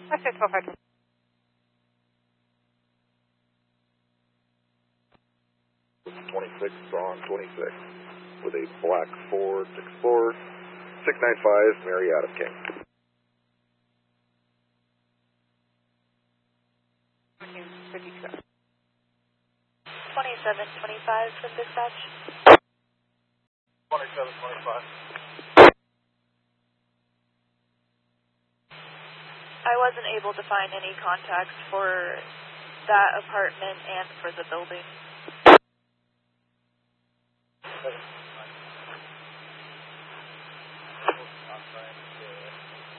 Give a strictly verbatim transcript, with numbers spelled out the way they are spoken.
That's it, twelve five. twenty-six on twenty-six with a black Ford Explorer, six nine five, Mary Adam King. twenty-seven twenty-five from dispatch. twenty-seven twenty-five. I wasn't able to find any contacts for that apartment and for the building. Okay.